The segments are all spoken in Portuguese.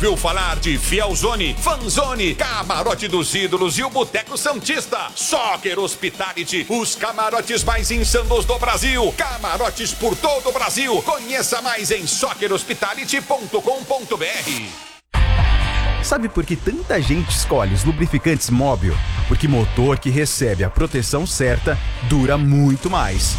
Viu falar de Fielzone, Fanzone, Camarote dos Ídolos e o Boteco Santista. Soccer Hospitality, os camarotes mais insanos do Brasil. Camarotes por todo o Brasil. Conheça mais em soccerhospitality.com.br. Sabe por que tanta gente escolhe os lubrificantes Móbil? Porque motor que recebe a proteção certa dura muito mais.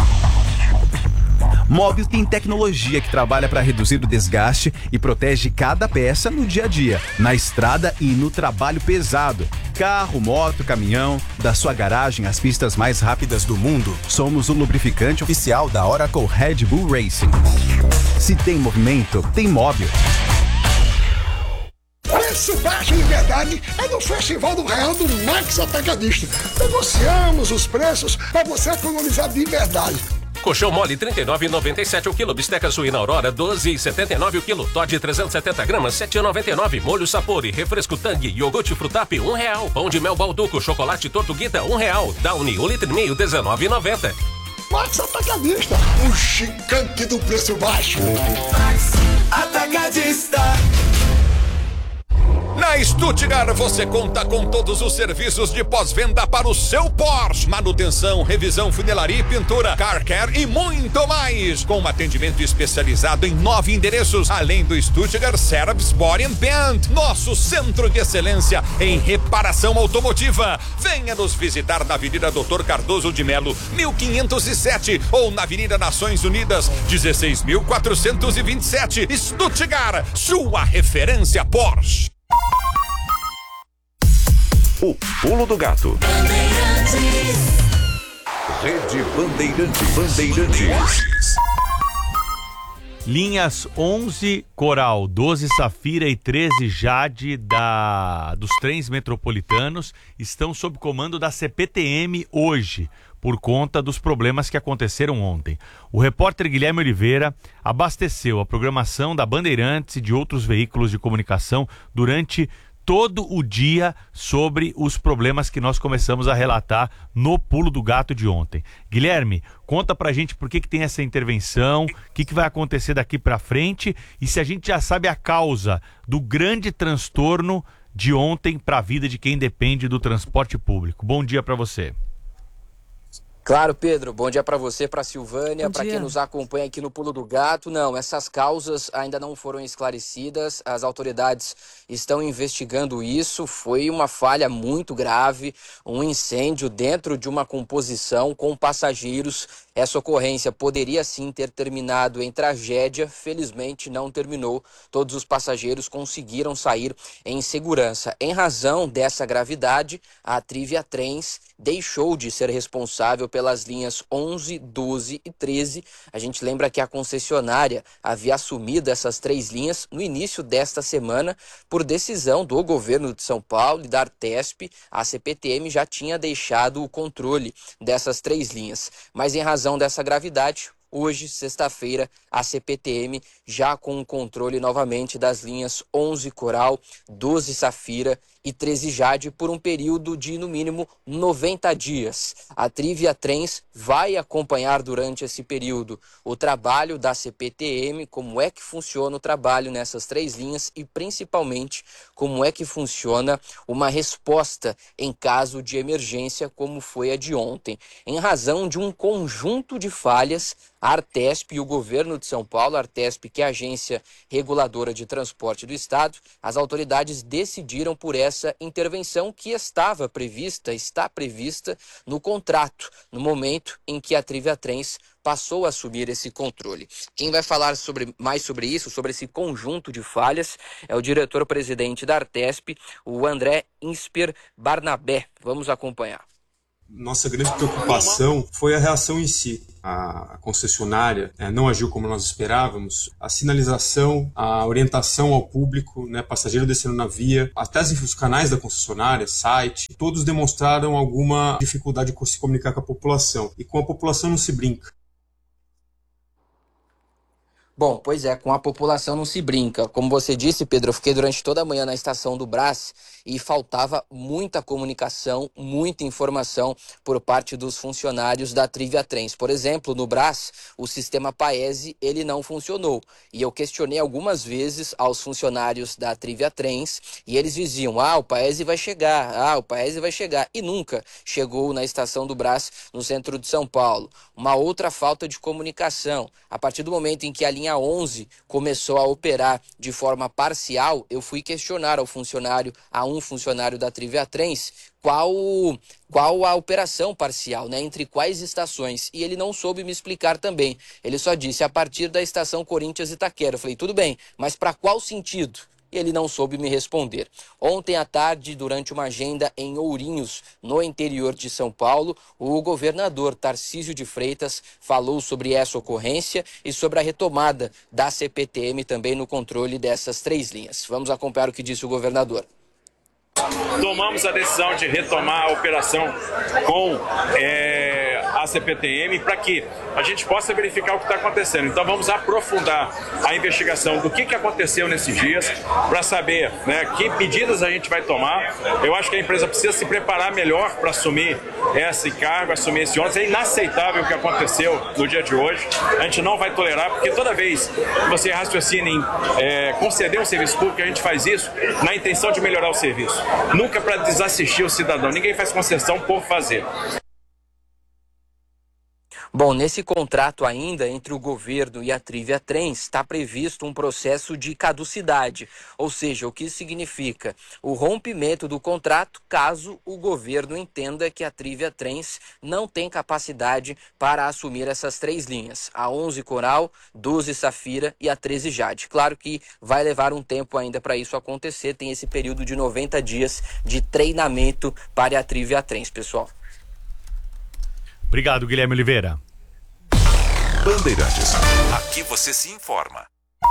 Móbil tem tecnologia que trabalha para reduzir o desgaste e protege cada peça no dia a dia, na estrada e no trabalho pesado. Carro, moto, caminhão, da sua garagem às pistas mais rápidas do mundo, somos o lubrificante oficial da Oracle Red Bull Racing. Se tem movimento, tem Móbil. Preço baixo de verdade é no Festival do Real do Max Atacadista. Negociamos os preços para você economizar de verdade. Colchão mole R$ 39,97 o quilo. Bisteca suína Aurora R$ 12,79 o quilo. Todd 370 gramas R$ 7,99. Molho Sapori, refresco Tang, iogurte Frutap R$ 1,00. Pão de mel Balduco, chocolate Tortuguita R$ 1,00. Downy 1,5 litro R$ 19,90. Max Atacadista, o gigante do preço baixo. Max Atacadista. Na Stuttgart você conta com todos os serviços de pós-venda para o seu Porsche. Manutenção, revisão, funilaria e pintura, car care e muito mais. Com um atendimento especializado em 9 endereços, além do Stuttgart Service Body and Paint, nosso centro de excelência em reparação automotiva. Venha nos visitar na Avenida Dr. Cardoso de Melo, 1507 ou na Avenida Nações Unidas, 16.427. Stuttgart, sua referência Porsche. O Pulo do Gato. Rede Bandeirantes. Linhas 11 Coral, 12 Safira e 13 Jade dos trens metropolitanos estão sob comando da CPTM hoje, por conta dos problemas que aconteceram ontem. O repórter Guilherme Oliveira abasteceu a programação da Bandeirantes e de outros veículos de comunicação durante todo o dia sobre os problemas que nós começamos a relatar no Pulo do Gato de ontem. Guilherme, conta pra gente por que tem essa intervenção, o que vai acontecer daqui pra frente e se a gente já sabe a causa do grande transtorno de ontem para a vida de quem depende do transporte público. Bom dia pra você. Claro, Pedro. Bom dia para você, para Silvânia, para quem nos acompanha aqui no Pulo do Gato. Não, essas causas ainda não foram esclarecidas. As autoridades estão investigando isso. Foi uma falha muito grave, um incêndio dentro de uma composição com passageiros. Essa ocorrência poderia sim ter terminado em tragédia. Felizmente não terminou. Todos os passageiros conseguiram sair em segurança. Em razão dessa gravidade, a Trivia Trens deixou de ser responsável pelas linhas 11, 12 e 13. A gente lembra que a concessionária havia assumido essas 3 linhas no início desta semana por decisão do governo de São Paulo e da Artesp. A CPTM já tinha deixado o controle dessas 3 linhas, mas em razão dessa gravidade, hoje, sexta-feira, a CPTM já com o controle novamente das linhas 11 Coral, 12 Safira e 13 Jade por um período de, no mínimo, 90 dias. A Trivia Trens vai acompanhar durante esse período o trabalho da CPTM, como é que funciona o trabalho nessas 3 linhas e, principalmente, como é que funciona uma resposta em caso de emergência, como foi a de ontem. Em razão de um conjunto de falhas, a Artesp e o governo de São Paulo, a Artesp, que é a agência reguladora de transporte do estado, as autoridades decidiram por essa intervenção que está prevista no contrato, no momento em que a Trivia Trens passou a assumir esse controle. Quem vai falar mais sobre isso, sobre esse conjunto de falhas, é o diretor-presidente da Artesp, o André Insper Barnabé. Vamos acompanhar. Nossa grande preocupação foi a reação em si. A concessionária não agiu como nós esperávamos. A sinalização, a orientação ao público, passageiro descendo na via, até os canais da concessionária, site, todos demonstraram alguma dificuldade de se comunicar com a população. E com a população não se brinca. Bom, pois é, com a população não se brinca. Como você disse, Pedro, eu fiquei durante toda a manhã na estação do Brás e faltava muita comunicação, muita informação por parte dos funcionários da Trivia Trens. Por exemplo, no Brás, o sistema Paese, ele não funcionou. E eu questionei algumas vezes aos funcionários da Trivia Trens e eles diziam, o Paese vai chegar, o Paese vai chegar. E nunca chegou na estação do Brás, no centro de São Paulo. Uma outra falta de comunicação. A partir do momento em que a linha 11 começou a operar de forma parcial, eu fui questionar a um funcionário da Trivia Trens qual a operação parcial, né, entre quais estações, e ele não soube me explicar também. Ele só disse a partir da estação Corinthians Itaquera. Eu falei, tudo bem, mas para qual sentido? E ele não soube me responder. Ontem à tarde, durante uma agenda em Ourinhos, no interior de São Paulo, o governador Tarcísio de Freitas falou sobre essa ocorrência e sobre a retomada da CPTM também no controle dessas 3 linhas. Vamos acompanhar o que disse o governador. Tomamos a decisão de retomar a operação com a CPTM para que a gente possa verificar o que está acontecendo. Então vamos aprofundar a investigação do que aconteceu nesses dias para saber, né, que medidas a gente vai tomar. Eu acho que a empresa precisa se preparar melhor para assumir esse cargo, assumir esse ônibus. É inaceitável o que aconteceu no dia de hoje. A gente não vai tolerar, porque toda vez que você raciocina em conceder um serviço público, a gente faz isso na intenção de melhorar o serviço. Nunca para desassistir o cidadão. Ninguém faz concessão por fazer. Bom, nesse contrato ainda entre o governo e a Trivia Trens está previsto um processo de caducidade, ou seja, o que significa o rompimento do contrato caso o governo entenda que a Trivia Trens não tem capacidade para assumir essas 3 linhas, a 11 Coral, 12 Safira e a 13 Jade. Claro que vai levar um tempo ainda para isso acontecer, tem esse período de 90 dias de treinamento para a Trivia Trens, pessoal. Obrigado, Guilherme Oliveira. Bandeirantes. Aqui você se informa.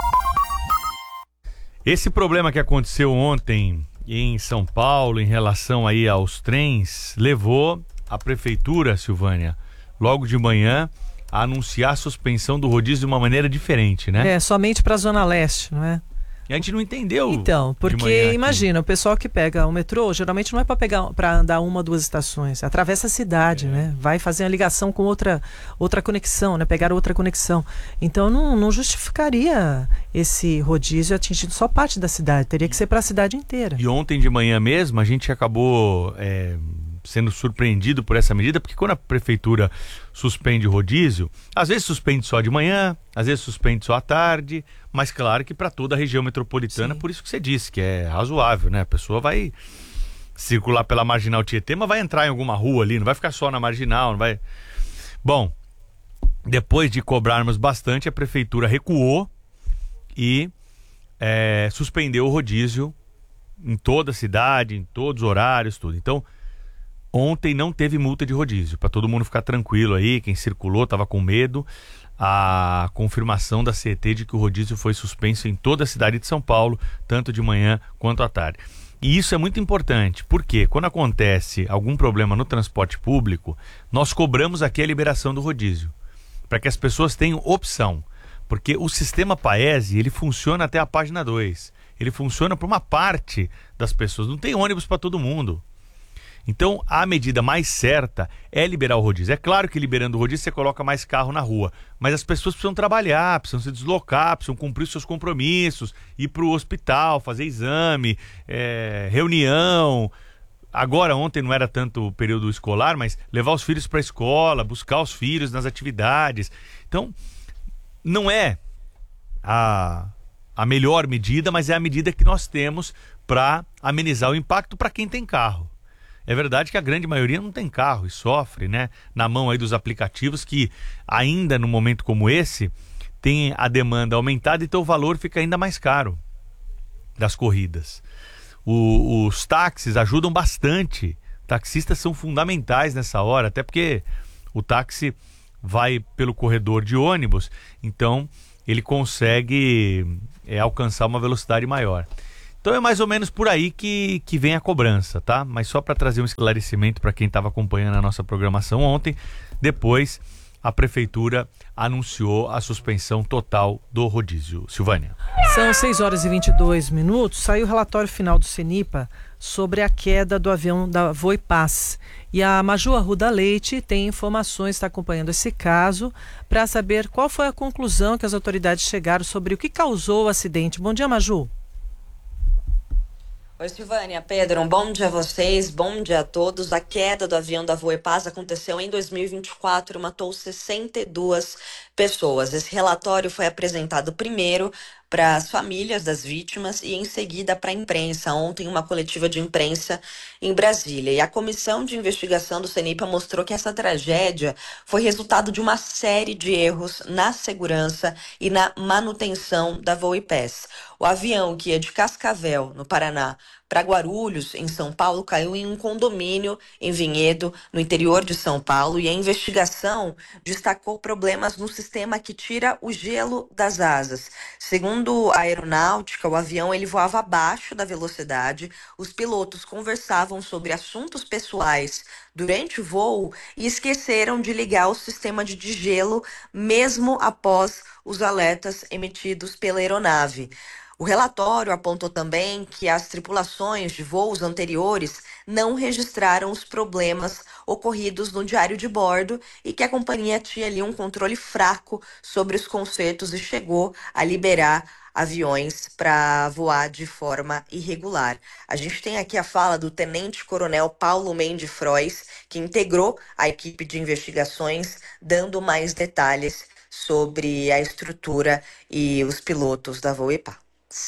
Esse problema que aconteceu ontem em São Paulo em relação aí aos trens levou a prefeitura, Silvânia, logo de manhã a anunciar a suspensão do rodízio de uma maneira diferente, né? Somente para a Zona Leste, não é? E a gente não entendeu. Então, porque imagina, o pessoal que pega o metrô, geralmente não é para andar 1 ou 2 estações, atravessa a cidade, né? Vai fazer a ligação com outra conexão, né? Pegar outra conexão. Então não justificaria esse rodízio atingindo só parte da cidade, teria que ser para a cidade inteira. E ontem de manhã mesmo a gente acabou sendo surpreendido por essa medida, porque quando a prefeitura suspende o rodízio, às vezes suspende só de manhã, às vezes suspende só à tarde, mas claro que para toda a região metropolitana, por isso que você disse, que é razoável, né? A pessoa vai circular pela Marginal Tietê, mas vai entrar em alguma rua ali, não vai ficar só na Marginal, não vai... Bom, depois de cobrarmos bastante, a prefeitura recuou e suspendeu o rodízio em toda a cidade, em todos os horários, tudo. Então, ontem não teve multa de rodízio, para todo mundo ficar tranquilo aí, quem circulou estava com medo. A confirmação da CET de que o rodízio foi suspenso em toda a cidade de São Paulo, tanto de manhã quanto à tarde. E isso é muito importante, porque quando acontece algum problema no transporte público, nós cobramos aqui a liberação do rodízio, para que as pessoas tenham opção. Porque o sistema Paese, ele funciona até a página 2. Ele funciona para uma parte das pessoas, não tem ônibus para todo mundo. Então, a medida mais certa é liberar o rodízio. É claro que liberando o rodízio você coloca mais carro na rua, mas as pessoas precisam trabalhar, precisam se deslocar, precisam cumprir os seus compromissos, ir para o hospital, fazer exame, reunião. Agora, ontem não era tanto o período escolar, mas levar os filhos para a escola, buscar os filhos nas atividades. Então, não é a melhor medida, mas é a medida que nós temos para amenizar o impacto para quem tem carro. É verdade que a grande maioria não tem carro e sofre, né? Na mão aí dos aplicativos que ainda num momento como esse tem a demanda aumentada, então o valor fica ainda mais caro das corridas. Os táxis ajudam bastante. Taxistas são fundamentais nessa hora, até porque o táxi vai pelo corredor de ônibus, então ele consegue alcançar uma velocidade maior. Então é mais ou menos por aí que vem a cobrança, tá? Mas só para trazer um esclarecimento para quem estava acompanhando a nossa programação ontem, depois a prefeitura anunciou a suspensão total do rodízio. Silvânia. São 6h22. Saiu o relatório final do CENIPA sobre a queda do avião da Voipaz. E a Maju Arruda Leite tem informações, está acompanhando esse caso, para saber qual foi a conclusão que as autoridades chegaram sobre o que causou o acidente. Bom dia, Maju. Oi, Silvânia, Pedro, um bom dia a vocês, bom dia a todos. A queda do avião da Voipaz aconteceu em 2024 e matou 62 pessoas. Esse relatório foi apresentado primeiro para as famílias das vítimas e em seguida para a imprensa, ontem uma coletiva de imprensa em Brasília. E a comissão de investigação do CENIPA mostrou que essa tragédia foi resultado de uma série de erros na segurança e na manutenção da Voipaz. O avião que ia de Cascavel, no Paraná, para Guarulhos, em São Paulo, caiu em um condomínio em Vinhedo, no interior de São Paulo, e a investigação destacou problemas no sistema que tira o gelo das asas. Segundo a aeronáutica, o avião ele voava abaixo da velocidade, os pilotos conversavam sobre assuntos pessoais durante o voo e esqueceram de ligar o sistema de degelo mesmo após os alertas emitidos pela aeronave. O relatório apontou também que as tripulações de voos anteriores não registraram os problemas ocorridos no diário de bordo e que a companhia tinha ali um controle fraco sobre os consertos e chegou a liberar aviões para voar de forma irregular. A gente tem aqui a fala do tenente-coronel Paulo Mendes Frois, que integrou a equipe de investigações, dando mais detalhes sobre a estrutura e os pilotos da Voipaz.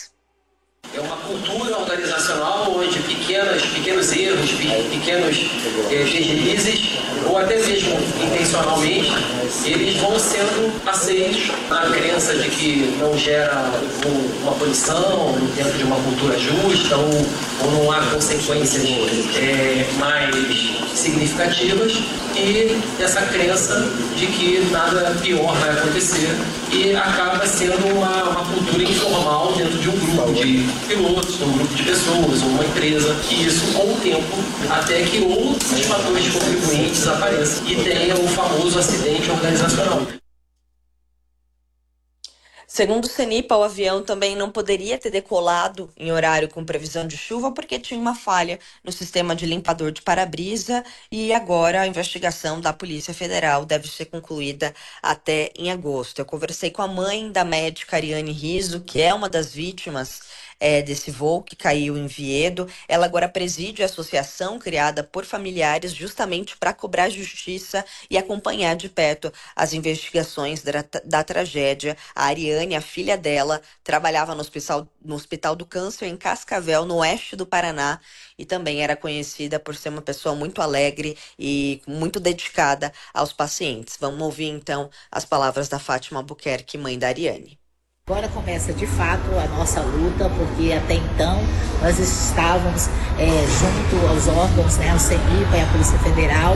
É uma cultura organizacional onde pequenos erros, pequenos deslizes, ou até mesmo intencionalmente, eles vão sendo aceitos na crença de que não gera uma punição dentro de uma cultura justa ou não há consequências mais significativas, e essa crença de que nada pior vai acontecer e acaba sendo uma cultura informal dentro de um grupo de pilotos, um grupo de pessoas, uma empresa, e isso com o tempo, até que outros fatores contribuintes apareçam e tenha o famoso acidente organizacional. Segundo o CENIPA, o avião também não poderia ter decolado em horário com previsão de chuva porque tinha uma falha no sistema de limpador de para-brisa e agora a investigação da Polícia Federal deve ser concluída até em agosto. Eu conversei com a mãe da médica Ariane Riso, que é uma das vítimas desse voo que caiu em Vinhedo. Ela agora preside a associação criada por familiares justamente para cobrar justiça e acompanhar de perto as investigações da tragédia. A Ariane, a filha dela, trabalhava no Hospital do Câncer em Cascavel, no oeste do Paraná, e também era conhecida por ser uma pessoa muito alegre e muito dedicada aos pacientes. Vamos ouvir então as palavras da Fátima Albuquerque, mãe da Ariane. Agora começa de fato a nossa luta, porque até então nós estávamos junto aos órgãos, o CENIPA e a Polícia Federal,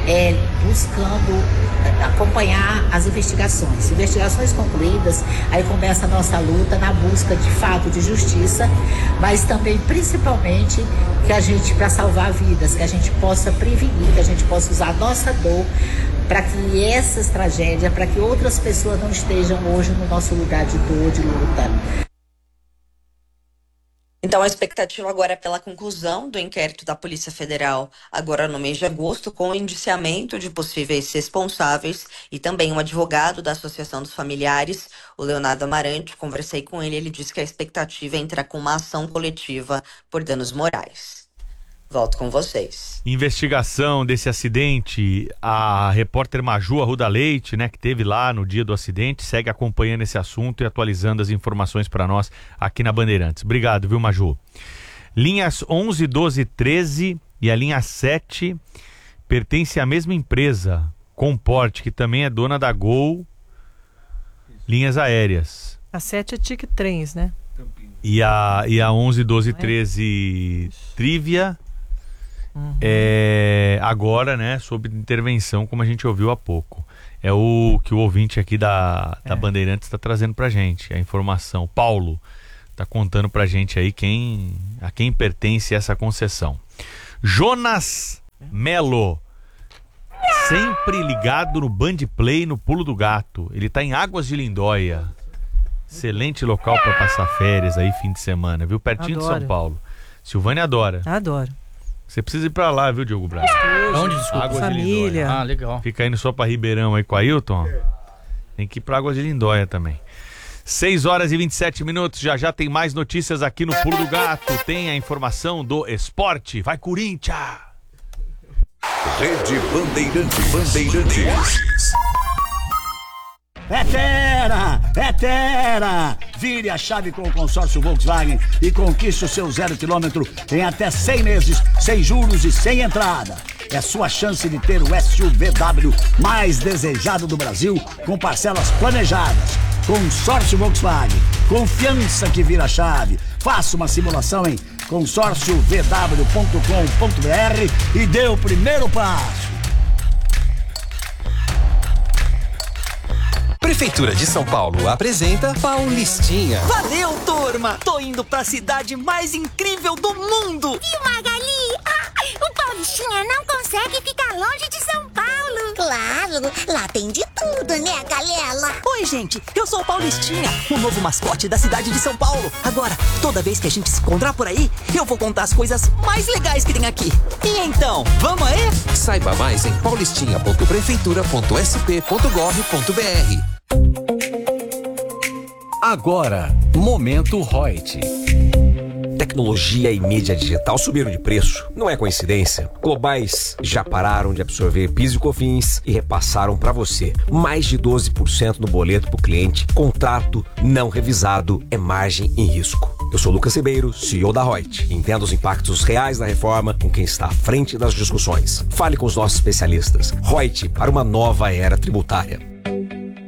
buscando acompanhar as investigações. Investigações concluídas, aí começa a nossa luta na busca de fato de justiça, mas também principalmente que a gente, para salvar vidas, que a gente possa prevenir, que a gente possa usar a nossa dor para que essas tragédias, para que outras pessoas não estejam hoje no nosso lugar de dor, de luta. Então a expectativa agora é pela conclusão do inquérito da Polícia Federal agora no mês de agosto, com o indiciamento de possíveis responsáveis e também um advogado da Associação dos Familiares, o Leonardo Amarante. Conversei com ele, ele disse que a expectativa é entrar com uma ação coletiva por danos morais. Volto com vocês. Investigação desse acidente, a repórter Maju Arruda Leite, né, que teve lá no dia do acidente, segue acompanhando esse assunto e atualizando as informações para nós aqui na Bandeirantes. Obrigado, viu, Maju? Linhas 11, 12, 13 e a linha 7 pertence à mesma empresa, Comporte, que também é dona da Gol Linhas Aéreas. A 7 é Tic Trens, né? E a 11, 12, 13 Trivia. Agora, né, sob intervenção, como a gente ouviu há pouco. É o que o ouvinte aqui da Bandeirantes está trazendo pra gente, a informação. Paulo está contando pra gente aí a quem pertence essa concessão. Jonas Melo, sempre ligado no Band Play, no Pulo do Gato. Ele tá em Águas de Lindóia. Excelente local para passar férias aí, fim de semana, viu? Pertinho de São Paulo. Silvânia adora. Adoro. Você precisa ir pra lá, viu, Diogo Braga? Onde, desculpa? Águas Família. de Lindóia. Ah, legal. Fica indo só pra Ribeirão aí com a Ailton. Tem que ir pra Águas de Lindóia também. 6h27, já tem mais notícias aqui no Pulo do Gato. Tem a informação do esporte. Vai, Corinthians! Rede Bandeirantes. É Terra! Vire a chave com o consórcio Volkswagen e conquiste o seu 0 km em até 100 meses, sem juros e sem entrada. É sua chance de ter o SUVW mais desejado do Brasil, com parcelas planejadas. Consórcio Volkswagen, confiança que vira chave. Faça uma simulação em consórciovw.com.br e dê o primeiro passo. Prefeitura de São Paulo apresenta Paulistinha. Valeu, turma! Tô indo pra cidade mais incrível do mundo! E o Magali? O Paulistinha não consegue ficar longe de São Paulo! Claro, lá tem de tudo, né, galera? Oi, gente, eu sou o Paulistinha, o novo mascote da cidade de São Paulo. Agora, toda vez que a gente se encontrar por aí, eu vou contar as coisas mais legais que tem aqui. E então, vamos aí? Saiba mais em paulistinha.prefeitura.sp.gov.br. Agora, Momento Reut. Tecnologia e mídia digital subiram de preço. Não é coincidência. Globais já pararam de absorver PIS e COFINS e repassaram para você mais de 12% no boleto pro cliente. Contrato não revisado é margem em risco. Eu sou Lucas Ribeiro, CEO da Reut. Entenda os impactos reais da reforma com quem está à frente das discussões. Fale com os nossos especialistas. Reut para uma nova era tributária.